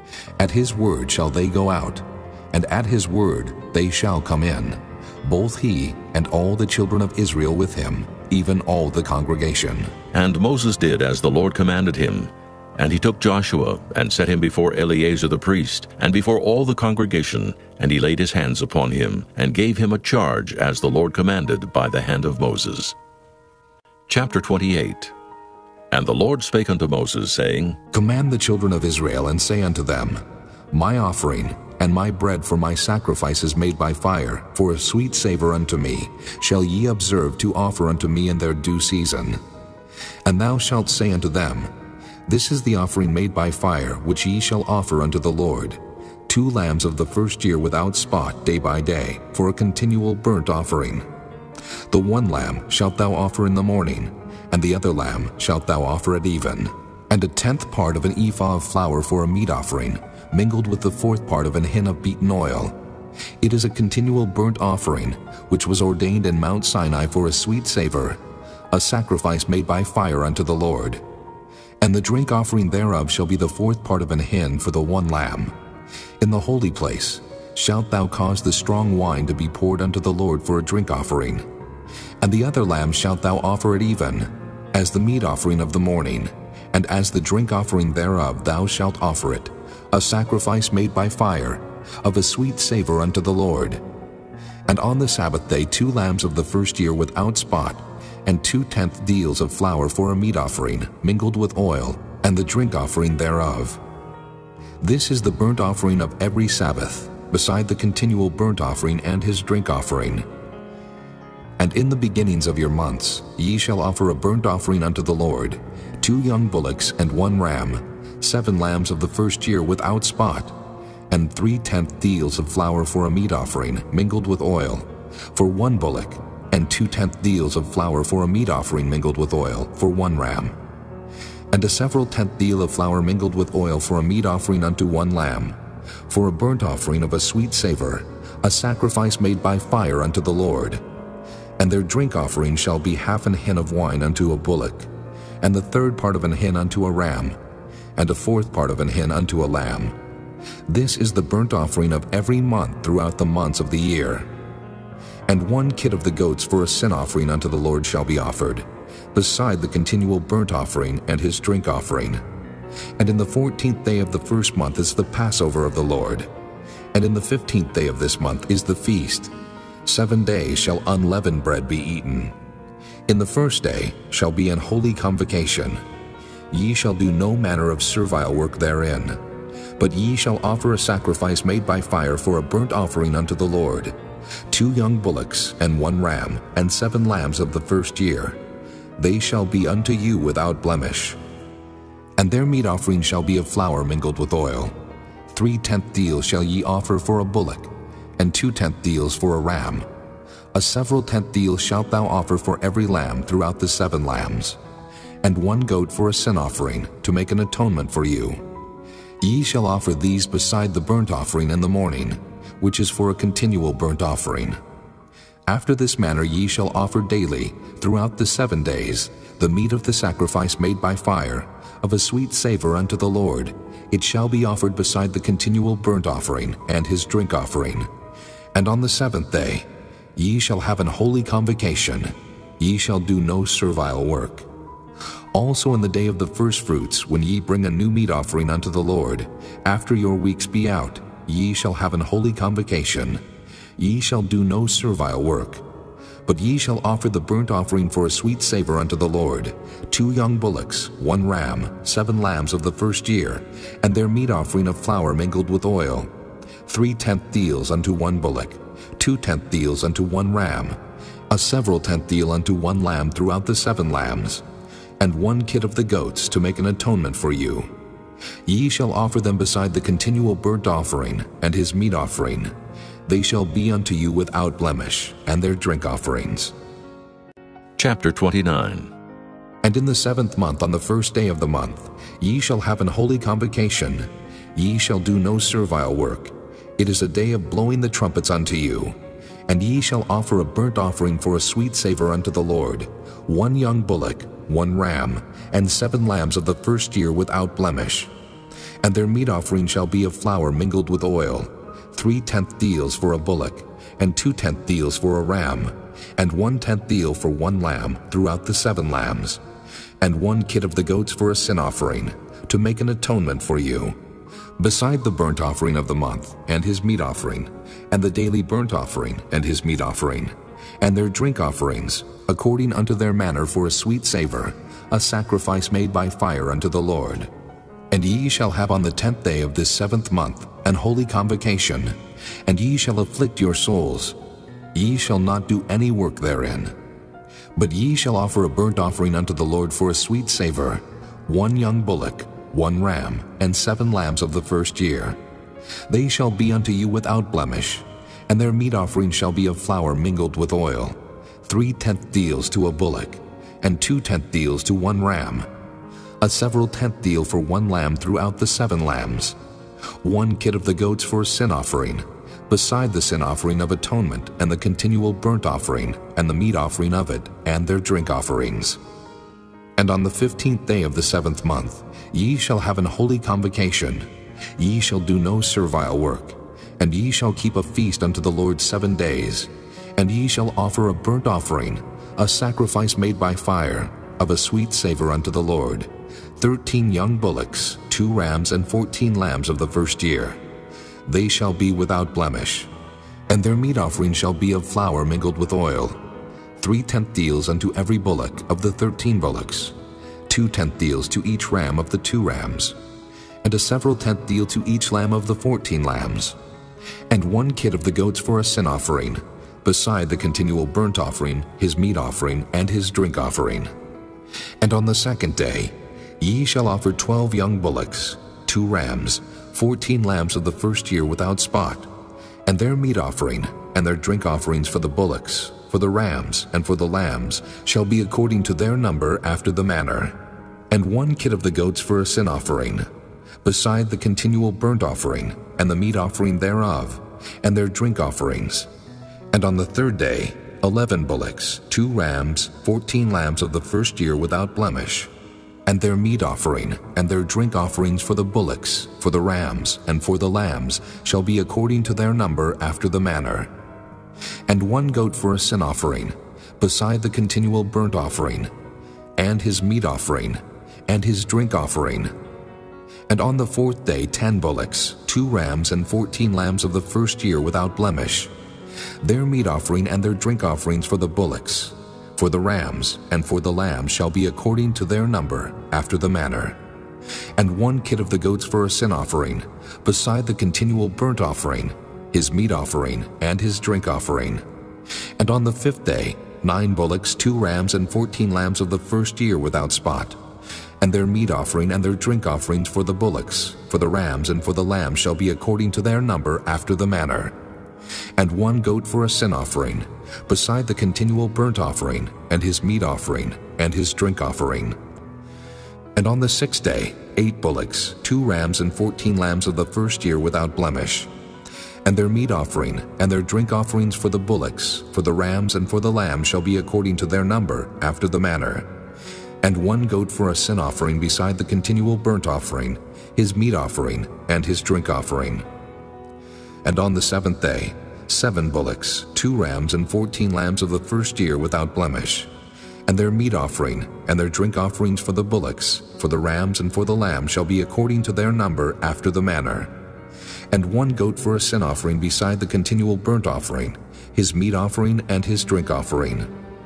A: At his word shall they go out, and at his word they shall come in, both he and all the children of Israel with him, even all the congregation.
B: And Moses did as the Lord commanded him. And he took Joshua, and set him before Eleazar the priest, and before all the congregation, and he laid his hands upon him, and gave him a charge as the Lord commanded by the hand of Moses. Chapter twenty-eight. And the Lord spake unto Moses, saying,
A: Command the children of Israel, and say unto them, My offering and my bread for my sacrifices made by fire, for a sweet savour unto me, shall ye observe to offer unto me in their due season. And thou shalt say unto them, This is the offering made by fire, which ye shall offer unto the Lord, two lambs of the first year without spot day by day, for a continual burnt offering. The one lamb shalt thou offer in the morning, and the other lamb shalt thou offer at even, and a tenth part of an ephah of flour for a meat offering, mingled with the fourth part of an hin of beaten oil. It is a continual burnt offering, which was ordained in Mount Sinai for a sweet savour, a sacrifice made by fire unto the Lord. And the drink offering thereof shall be the fourth part of an hin for the one lamb. In the holy place shalt thou cause the strong wine to be poured unto the Lord for a drink offering. And the other lamb shalt thou offer at even, as the meat offering of the morning, and as the drink offering thereof thou shalt offer it, a sacrifice made by fire, of a sweet savour unto the Lord. And on the Sabbath day two lambs of the first year without spot, and two-tenth deals of flour for a meat offering, mingled with oil, and the drink offering thereof. This is the burnt offering of every Sabbath, beside the continual burnt offering and his drink offering. And in the beginnings of your months ye shall offer a burnt offering unto the Lord, two young bullocks and one ram, seven lambs of the first year without spot, and three-tenth deals of flour for a meat offering, mingled with oil, for one bullock, and two-tenth deals of flour for a meat offering mingled with oil, for one ram, and a several-tenth deal of flour mingled with oil for a meat offering unto one lamb, for a burnt offering of a sweet savour, a sacrifice made by fire unto the Lord. And their drink offering shall be half an hin of wine unto a bullock, and the third part of an hin unto a ram, and a fourth part of an hin unto a lamb. This is the burnt offering of every month throughout the months of the year. And one kid of the goats for a sin offering unto the Lord shall be offered, beside the continual burnt offering and his drink offering. And in the fourteenth day of the first month is the Passover of the Lord. And in the fifteenth day of this month is the feast. Seven days shall unleavened bread be eaten. In the first day shall be an holy convocation. Ye shall do no manner of servile work therein, but ye shall offer a sacrifice made by fire for a burnt offering unto the Lord, two young bullocks and one ram, and seven lambs of the first year. They shall be unto you without blemish. And their meat offering shall be of flour mingled with oil. Three-tenth deals shall ye offer for a bullock, and two-tenth deals for a ram. A several tenth deal shalt thou offer for every lamb throughout the seven lambs, and one goat for a sin offering, to make an atonement for you. Ye shall offer these beside the burnt offering in the morning, which is for a continual burnt offering. After this manner ye shall offer daily, throughout the seven days, the meat of the sacrifice made by fire, of a sweet savor unto the Lord. It shall be offered beside the continual burnt offering and his drink offering. And on the seventh day ye shall have an holy convocation. Ye shall do no servile work. Also in the day of the firstfruits, when ye bring a new meat offering unto the Lord, after your weeks be out, ye shall have an holy convocation. Ye shall do no servile work. But ye shall offer the burnt offering for a sweet savor unto the Lord, two young bullocks, one ram, seven lambs of the first year, and their meat offering of flour mingled with oil, three tenth deals unto one bullock, two tenth deals unto one ram, a several tenth deal unto one lamb throughout the seven lambs, and one kid of the goats to make an atonement for you. Ye shall offer them beside the continual burnt offering and his meat offering. They shall be unto you without blemish, and their drink offerings.
B: Chapter twenty-nine.
A: And in the seventh month, on the first day of the month, ye shall have an holy convocation. Ye shall do no servile work. It is a day of blowing the trumpets unto you. And ye shall offer a burnt offering for a sweet savor unto the Lord, one young bullock, one ram, and seven lambs of the first year without blemish. And their meat offering shall be of flour mingled with oil, three tenth deals for a bullock, and two tenth deals for a ram, and one tenth deal for one lamb throughout the seven lambs, and one kid of the goats for a sin offering, to make an atonement for you, beside the burnt offering of the month, and his meat offering, and the daily burnt offering, and his meat offering, and their drink offerings, according unto their manner for a sweet savor, a sacrifice made by fire unto the Lord. And ye shall have on the tenth day of this seventh month an holy convocation, and ye shall afflict your souls. Ye shall not do any work therein. But ye shall offer a burnt offering unto the Lord for a sweet savor, one young bullock, one ram, and seven lambs of the first year. They shall be unto you without blemish, and their meat offering shall be of flour mingled with oil, three tenth deals to a bullock, and two tenth deals to one ram, a several tenth deal for one lamb throughout the seven lambs, one kid of the goats for a sin offering, beside the sin offering of atonement and the continual burnt offering and the meat offering of it and their drink offerings. And on the fifteenth day of the seventh month ye shall have an holy convocation. Ye shall do no servile work, and ye shall keep a feast unto the Lord seven days, and ye shall offer a burnt offering, a sacrifice made by fire, of a sweet savor unto the Lord, thirteen young bullocks, two rams, and fourteen lambs of the first year. They shall be without blemish. And their meat offering shall be of flour mingled with oil, three tenth deals unto every bullock of the thirteen bullocks, two tenth deals to each ram of the two rams, and a several tenth deal to each lamb of the fourteen lambs, and one kid of the goats for a sin offering, beside the continual burnt offering, his meat offering, and his drink offering. And on the second day ye shall offer twelve young bullocks, two rams, fourteen lambs of the first year without spot, and their meat offering and their drink offerings for the bullocks, for the rams, and for the lambs shall be according to their number after the manner, and one kid of the goats for a sin offering, beside the continual burnt offering and the meat offering thereof, and their drink offerings. And on the third day eleven bullocks, two rams, fourteen lambs of the first year without blemish, and their meat offering and their drink offerings for the bullocks, for the rams, and for the lambs shall be according to their number after the manner. And one goat for a sin offering, beside the continual burnt offering, and his meat offering, and his drink offering. And on the fourth day ten bullocks, two rams, and fourteen lambs of the first year without blemish, their meat offering and their drink offerings for the bullocks, for the rams, and for the lambs shall be according to their number after the manner. And one kid of the goats for a sin offering, beside the continual burnt offering, his meat offering, and his drink offering. And on the fifth day nine bullocks, two rams, and fourteen lambs of the first year without spot, and their meat offering and their drink offerings for the bullocks, for the rams, and for the lambs shall be according to their number after the manner. and one goat for a sin offering, beside the continual burnt offering, and his meat offering, and his drink offering. And on the sixth day, eight bullocks, two rams, and fourteen lambs of the first year without blemish. And their meat offering, and their drink offerings for the bullocks, for the rams, and for the lambs shall be according to their number, after the manner. And one goat for a sin offering beside the continual burnt offering, his meat offering, and his drink offering. And on the seventh day, seven bullocks, two rams, and fourteen lambs of the first year without blemish. And their meat offering, and their drink offerings for the bullocks, for the rams, and for the lambs shall be according to their number, after the manner. And one goat for a sin offering beside the continual burnt offering, his meat offering, and his drink offering.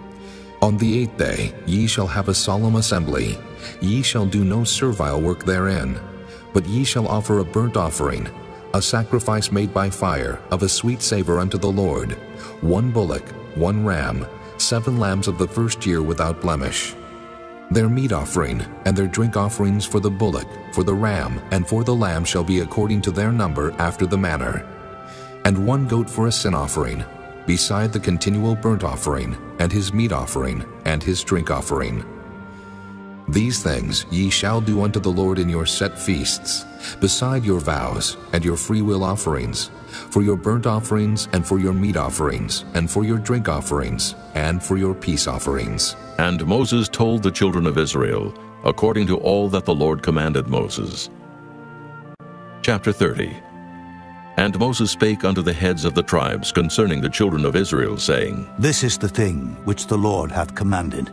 A: On the eighth day ye shall have a solemn assembly. Ye shall do no servile work therein, but ye shall offer a burnt offering, a sacrifice made by fire, of a sweet savor unto the Lord, one bullock, one ram, seven lambs of the first year without blemish. Their meat offering, and their drink offerings for the bullock, for the ram, and for the lamb shall be according to their number, after the manner. And one goat for a sin offering, beside the continual burnt offering, and his meat offering, and his drink offering. These things ye shall do unto the Lord in your set feasts, beside your vows, and your freewill offerings, for your burnt offerings, and for your meat offerings, and for your drink offerings, and for your peace offerings.
B: And Moses told the children of Israel, according to all that the Lord commanded Moses. Chapter thirty. And Moses spake unto the heads of the tribes concerning the children of Israel, saying,
D: This is the thing which the Lord hath commanded.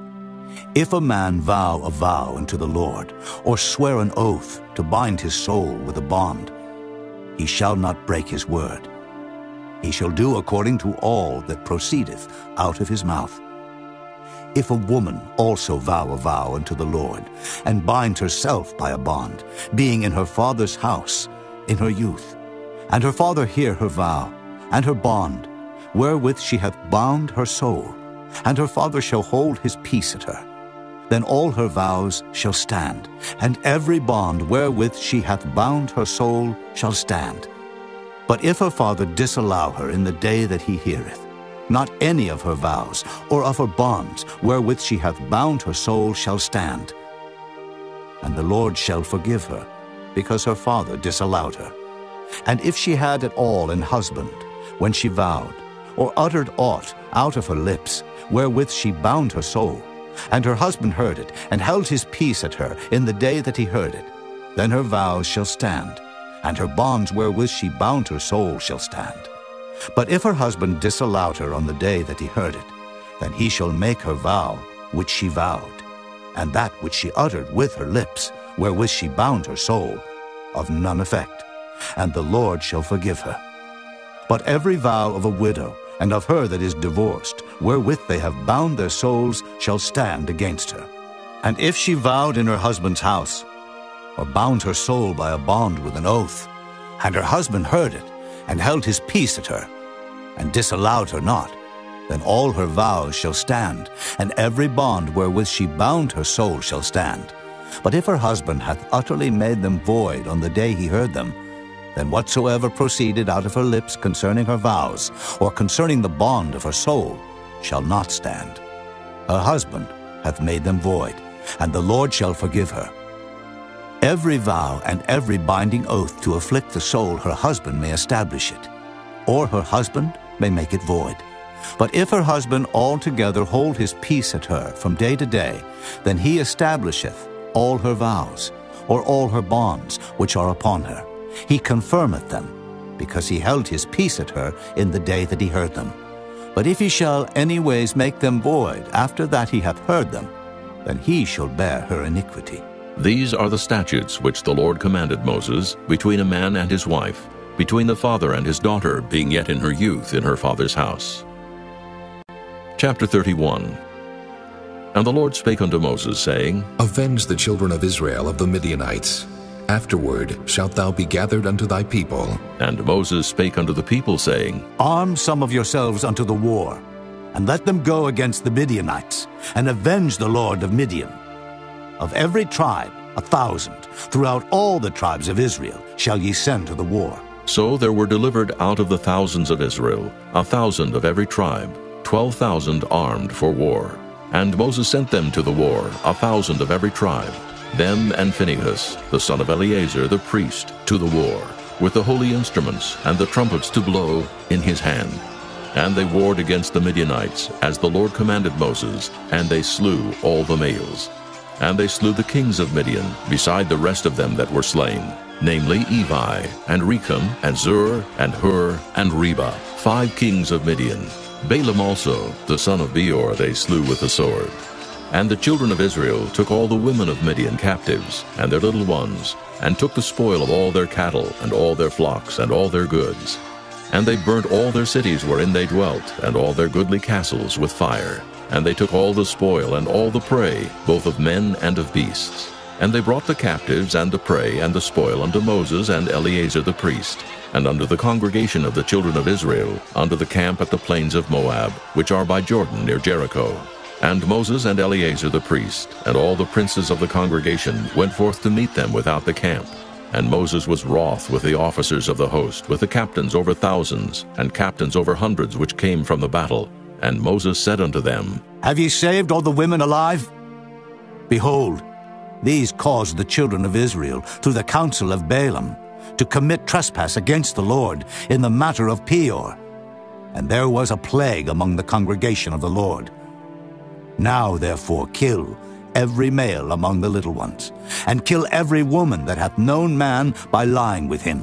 D: If a man vow a vow unto the Lord, or swear an oath to bind his soul with a bond, he shall not break his word. He shall do according to all that proceedeth out of his mouth. If a woman also vow a vow unto the Lord, and bind herself by a bond, being in her father's house, in her youth, and her father hear her vow, and her bond, wherewith she hath bound her soul, and her father shall hold his peace at her, then all her vows shall stand, and every bond wherewith she hath bound her soul shall stand. But if her father disallow her in the day that he heareth, not any of her vows or of her bonds wherewith she hath bound her soul shall stand. And the Lord shall forgive her, because her father disallowed her. And if she had at all an husband, when she vowed, or uttered aught out of her lips, wherewith she bound her soul, and her husband heard it, and held his peace at her in the day that he heard it, then her vows shall stand, and her bonds wherewith she bound her soul shall stand. But if her husband disallowed her on the day that he heard it, then he shall make her vow which she vowed, and that which she uttered with her lips, wherewith she bound her soul, of none effect, and the Lord shall forgive her. But every vow of a widow, and of her that is divorced, wherewith they have bound their souls, shall stand against her. And if she vowed in her husband's house, or bound her soul by a bond with an oath, and her husband heard it, and held his peace at her, and disallowed her not, then all her vows shall stand, and every bond wherewith she bound her soul shall stand. But if her husband hath utterly made them void on the day he heard them, then whatsoever proceeded out of her lips concerning her vows, or concerning the bond of her soul, shall not stand. Her husband hath made them void, and the Lord shall forgive her. Every vow and every binding oath to afflict the soul her husband may establish it, or her husband may make it void. But if her husband altogether hold his peace at her from day to day, then he establisheth all her vows, or all her bonds which are upon her. He confirmeth them, because he held his peace at her in the day that he heard them. But if he shall anyways make them void after that he hath heard them, then he shall bear her iniquity.
B: These are the statutes which the Lord commanded Moses between a man and his wife, between the father and his daughter being yet in her youth in her father's house. Chapter thirty-one. And the Lord spake unto Moses, saying,
A: Avenge the children of Israel of the Midianites. Afterward shalt thou be gathered unto thy people.
B: And Moses spake unto the people, saying,
D: Arm some of yourselves unto the war, and let them go against the Midianites, and avenge the Lord of Midian. Of every tribe a thousand, throughout all the tribes of Israel, shall ye send to the war.
B: So there were delivered out of the thousands of Israel a thousand of every tribe, twelve thousand armed for war. And Moses sent them to the war, a thousand of every tribe, them and Phinehas, the son of Eleazar the priest, to the war, with the holy instruments and the trumpets to blow in his hand. And they warred against the Midianites, as the Lord commanded Moses, and they slew all the males. And they slew the kings of Midian, beside the rest of them that were slain, namely Evi, and Rechem, and Zur, and Hur, and Reba, five kings of Midian. Balaam also, the son of Beor, they slew with the sword. And the children of Israel took all the women of Midian captives, and their little ones, and took the spoil of all their cattle, and all their flocks, and all their goods. And they burnt all their cities wherein they dwelt, and all their goodly castles with fire. And they took all the spoil, and all the prey, both of men and of beasts. And they brought the captives, and the prey, and the spoil unto Moses and Eleazar the priest, and unto the congregation of the children of Israel, unto the camp at the plains of Moab, which are by Jordan near Jericho. And Moses and Eleazar the priest, and all the princes of the congregation, went forth to meet them without the camp. And Moses was wroth with the officers of the host, with the captains over thousands, and captains over hundreds which came from the battle. And Moses said unto them,
D: Have ye saved all the women alive? Behold, these caused the children of Israel, through the counsel of Balaam, to commit trespass against the Lord in the matter of Peor. And there was a plague among the congregation of the Lord. Now therefore kill every male among the little ones, and kill every woman that hath known man by lying with him.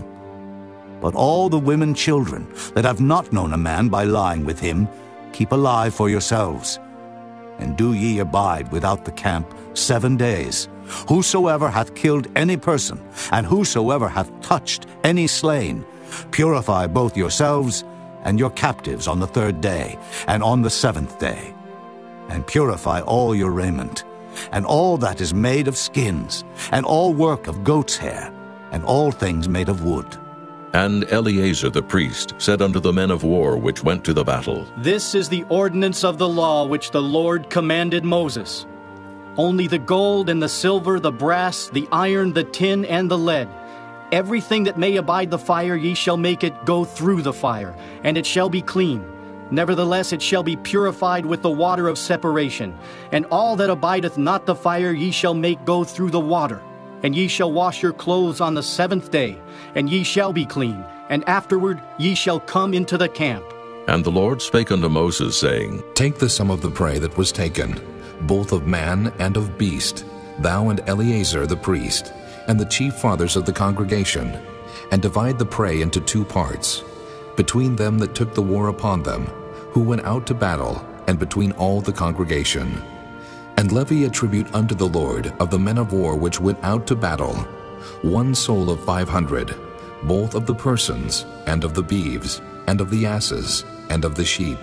D: But all the women children that have not known a man by lying with him, keep alive for yourselves. And do ye abide without the camp seven days. Whosoever hath killed any person, and whosoever hath touched any slain, purify both yourselves and your captives on the third day, and on the seventh day. And purify all your raiment, and all that is made of skins, and all work of goat's hair, and all things made of wood.
B: And Eleazar the priest said unto the men of war which went to the battle,
M: This is the ordinance of the law which the Lord commanded Moses. Only the gold and the silver, the brass, the iron, the tin, and the lead, everything that may abide the fire, ye shall make it go through the fire, and it shall be clean. Nevertheless it shall be purified with the water of separation. And all that abideth not the fire ye shall make go through the water. And ye shall wash your clothes on the seventh day, and ye shall be clean, and afterward ye shall come into the camp.
B: And the Lord spake unto Moses, saying,
A: Take the sum of the prey that was taken, both of man and of beast, thou and Eleazar the priest, and the chief fathers of the congregation, and divide the prey into two parts, between them that took the war upon them, who went out to battle, and between all the congregation. And levy a tribute unto the Lord of the men of war which went out to battle, one soul of five hundred, both of the persons, and of the beeves, and of the asses, and of the sheep.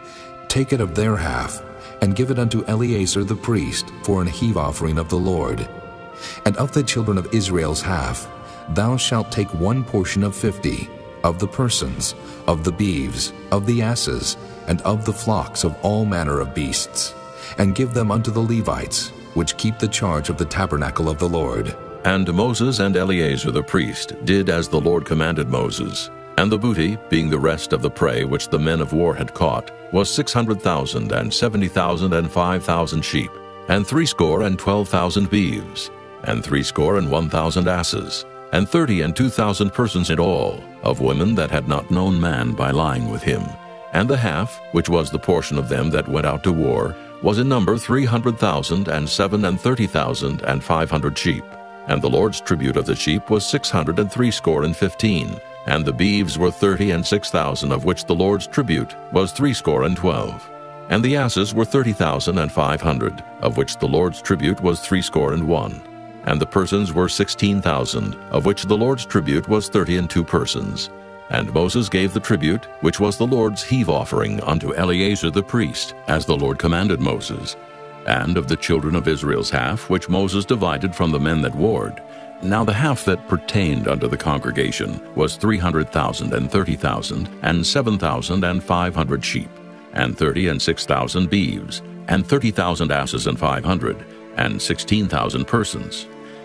A: Take it of their half, and give it unto Eleazar the priest for an heave offering of the Lord. And of the children of Israel's half, thou shalt take one portion of fifty, of the persons, of the beeves, of the asses, and of the flocks of all manner of beasts, and give them unto the Levites, which keep the charge of the tabernacle of the Lord.
B: And Moses and Eleazar the priest did as the Lord commanded Moses. And the booty, being the rest of the prey which the men of war had caught, was six hundred thousand, and seventy thousand, and five thousand sheep, and threescore and twelve thousand beeves, and threescore and one thousand asses, and thirty and two thousand persons in all, of women that had not known man by lying with him. And the half, which was the portion of them that went out to war, was in number three hundred thousand, and seven and thirty thousand, and five hundred sheep. And the Lord's tribute of the sheep was six hundred and threescore and fifteen. And the beeves were thirty and six thousand, of which the Lord's tribute was threescore and twelve. And the asses were thirty thousand and five hundred, of which the Lord's tribute was threescore and one. And the persons were sixteen thousand, of which the Lord's tribute was thirty and two persons. And Moses gave the tribute, which was the Lord's heave offering, unto Eleazar the priest, as the Lord commanded Moses. And of the children of Israel's half, which Moses divided from the men that warred, now the half that pertained unto the congregation was three hundred thousand and thirty thousand, and seven thousand and five hundred sheep, and thirty and six thousand beeves, and thirty thousand asses and five hundred, and sixteen thousand persons.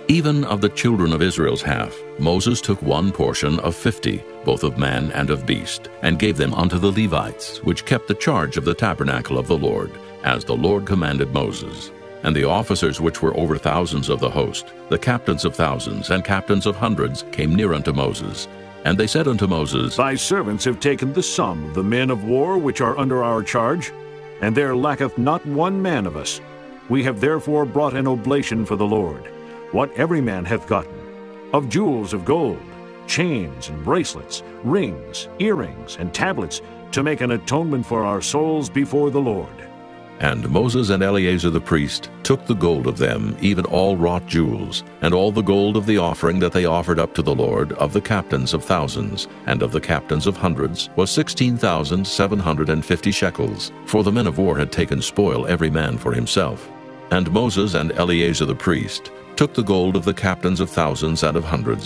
B: Even of the children of Israel's half, Moses took one portion of fifty, both of man and of beast, and gave them unto the Levites, which kept the charge of the tabernacle of the Lord, as the Lord commanded Moses. And the officers which were over thousands of the host, the captains of thousands and captains of hundreds, came near unto Moses. And they said unto Moses,
P: Thy servants have taken the sum of the men of war which are under our charge, and there lacketh not one man of us. We have therefore brought an oblation for the Lord, what every man hath gotten, of jewels of gold, chains and bracelets, rings, earrings, and tablets, to make an atonement for our souls before the Lord.
B: And Moses and Eleazar the priest took the gold of them, even all wrought jewels, and all the gold of the offering that they offered up to the Lord, of the captains of thousands, and of the captains of hundreds, was sixteen thousand seven hundred and fifty shekels. For the men of war had taken spoil every man for himself. And Moses and Eleazar the priest took the gold of the captains of thousands and of hundreds,